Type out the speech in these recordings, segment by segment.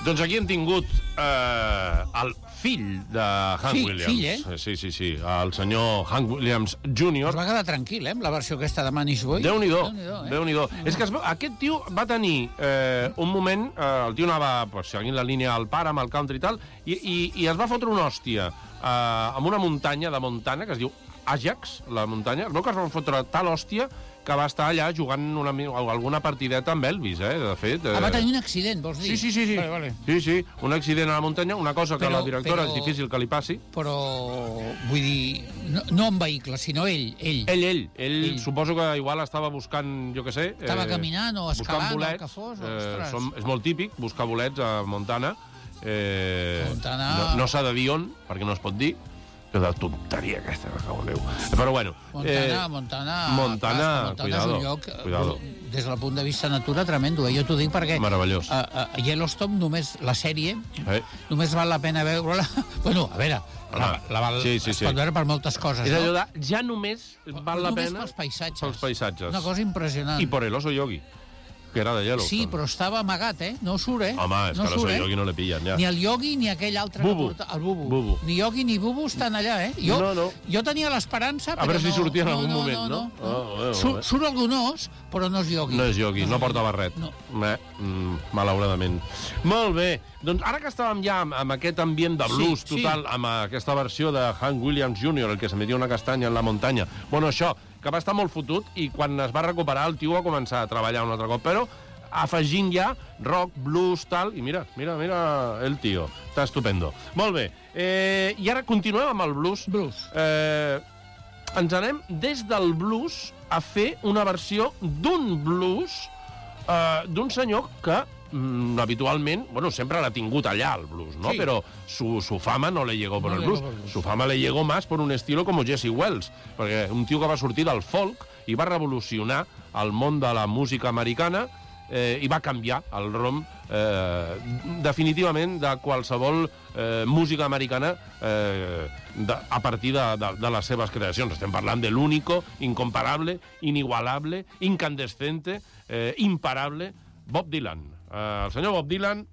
Doncs aquí hem tingut el fill de Hank Williams. Fill, Sí, el senyor Hank Williams Jr. Es va quedar tranquil, amb la versió aquesta de Manish Boy. Déu-n'hi-do. És que aquest tio va tenir un moment, el tio anava seguint la línia al pare, amb el country i tal, i es va fotre una hòstia amb una muntanya de Montana, que es diu Ajax, la muntanya. Es veu que es va fotre tal hòstia que va estar allà jugant alguna partideta amb Elvis, de fet. Va tenir un accident, vols dir? Sí. Vale. Sí, un accident a la muntanya, una cosa que a la directora és difícil que li passi. Però, vull dir, no en vehicle, sinó ell. Ell suposo que igual estava buscant, jo què sé... Estava caminant o escalant o el que fos. És molt típic buscar bolets a Montana. Montana... No s'ha de dir on, perquè no es pot dir. Que de tonteria aquesta, me cago en Déu. Però bueno... Montana, cuidado. És un lloc, des del punt de vista natura, tremendo. Jo t'ho dic perquè... Meravellós. A Yellowstone, només la sèrie, només val la pena veure-la... Bueno, a veure, es pot veure per moltes coses, no? És allò de... Ja només val la pena... Només pels paisatges. Una cosa impressionant. I por el oso yogi, que era de Yellowstone. Sí, però estava amagat, No surt, Home, és que l'oso yogi no le pillen, ja. Ni el yogi ni aquell altre... Bubu. El Bubu. Ni yogi ni Bubu estan allà, Jo tenia l'esperança, però no... A veure si sortia en algun moment, no? Surt algun os, però no és yogi. No és yogi, no porta barret. Malauradament. Molt bé. Doncs ara que estàvem ja amb aquest ambient de blues total, amb aquesta versió de Hank Williams Jr., el que se metia una castanya en la muntanya, bueno, això, que va estar molt fotut, i quan es va recuperar el tio va començar a treballar un altre cop, però afegint ja rock, blues, tal, i mira el tio, està estupendo. Molt bé, i ara continuem amb el blues. Ens anem des del blues a fer una versió d'un blues d'un senyor que habitualmente, bueno, siempre la ha tingut allá el blues, ¿no? Sí. Pero su fama no le llegó por el blues. Su fama le llegó más por un estilo como Jesse Wells, perquè un tio que va sortir del folk i va revolucionar el món de la música americana i va canviar el rumb definitivament de qualsevol música americana a partir de les seves creacions. Estem parlant de l'único, incomparable, inigualable, incandescente, imparable Bob Dylan. El senyor Bob Dylan,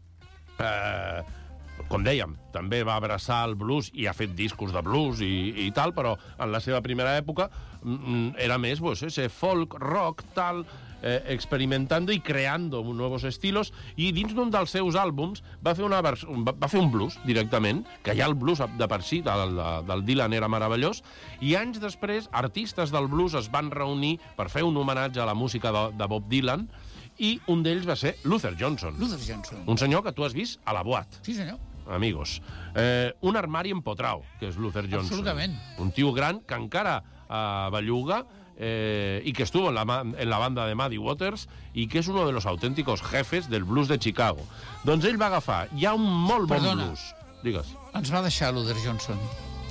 com dèiem, també va abraçar el blues i ha fet discos de blues i tal, però en la seva primera època era més ese folk, rock, tal, experimentando y creando nuevos estilos, i dins d'un dels seus àlbums va fer un blues directament, que ja el blues de per si del Dylan era meravellós, i anys després artistes del blues es van reunir per fer un homenatge a la música de Bob Dylan, i un d'ells va ser Luther Johnson. Un senyor que tu has vist a la Boat. Sí, senyor. Amigos. Un armari empotrao, que és Luther Johnson. Absolutament. Un tio gran que encara belluga y que estuvo en la banda de Muddy Waters y que és uno de los auténticos jefes del blues de Chicago. Doncs ell va agafar ja un molt bon blues. Digues. Ens va deixar Luther Johnson.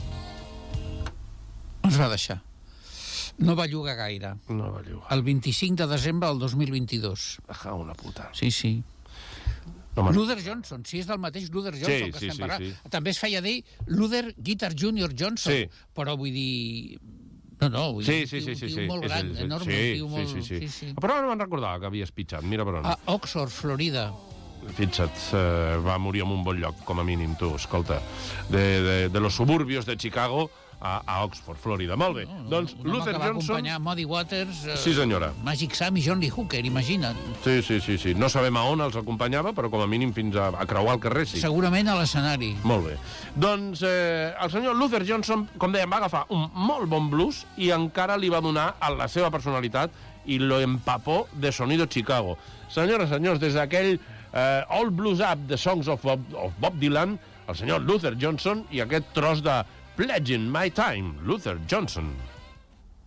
Ens va deixar. No va llogar gaire. No va llogar. El 25 de desembre del 2022. Ajá, una puta. Sí. No, Luther Johnson, és del mateix Luther Johnson que estem parlant. També es feia dir Luther Guitar Jr. Johnson, però vull dir... No, vull dir, un tio molt gran, enorme, un tio molt... Sí. Però no me'n recordava que havies pitjat, mira per on. A Oxford, Florida. Fixa't, va morir en un bon lloc, com a mínim, tu, escolta. De los suburbios de Chicago a Oxford, Florida. Molt bé. Doncs Luther Johnson... Va acompanyar Muddy Waters, sí, senyora. Magic Sam i John Lee Hooker, imagina't. Sí. No sabem a on els acompanyava, però com a mínim fins a creuar el carrer, sí. Segurament a l'escenari. Molt bé. Doncs el senyor Luther Johnson, com dèiem, va agafar un molt bon blues i encara li va donar a la seva personalitat i lo empapó de sonido Chicago. Senyores, senyors, des d'aquell All Blues Up, The Songs of Bob Dylan, el senyor Luther Johnson i aquest tros de Pledging My Time, Luther Johnson.